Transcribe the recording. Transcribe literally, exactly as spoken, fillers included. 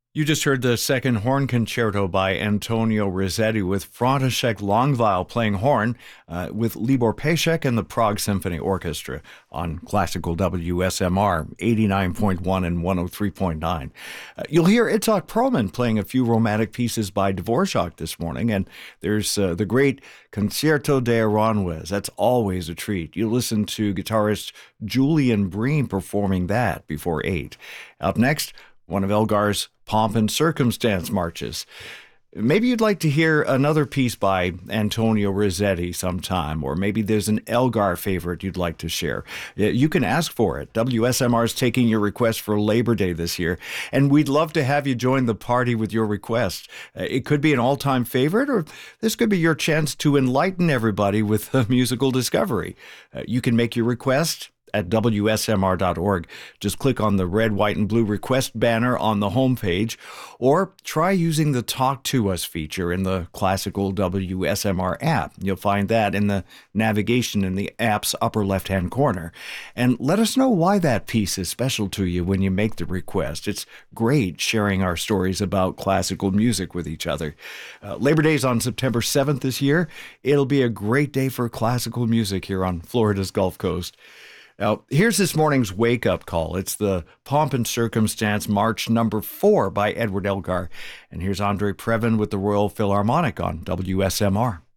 You just heard the second horn concerto by Antonio Rizzetti with František Longvile playing horn uh, with Libor Pešek and the Prague Symphony Orchestra on classical W S M R eighty-nine point one and one oh three point nine. Uh, you'll hear Itzhak Perlman playing a few romantic pieces by Dvorak this morning, and there's uh, the great Concerto de Aranjuez. That's always a treat. You listen to guitarist Julian Bream performing that before eight. Up next, one of Elgar's Pomp and Circumstance marches. Maybe you'd like to hear another piece by Antonio Rizzetti sometime, or maybe there's an Elgar favorite you'd like to share. You can ask for it. W S M R is taking your request for Labor Day this year, and we'd love to have you join the party with your request. It could be an all-time favorite, or this could be your chance to enlighten everybody with a musical discovery. You can make your request at W S M R dot org. Just click on the red, white, and blue request banner on the homepage, or try using the Talk to Us feature in the classical W S M R app. You'll find that in the navigation in the app's upper left-hand corner. And let us know why that piece is special to you when you make the request. It's great sharing our stories about classical music with each other. Uh, Labor Day is on September seventh this year. It'll be a great day for classical music here on Florida's Gulf Coast. Now, here's this morning's wake-up call. It's the Pomp and Circumstance March number four by Edward Elgar. And here's Andre Previn with the Royal Philharmonic on W S M R.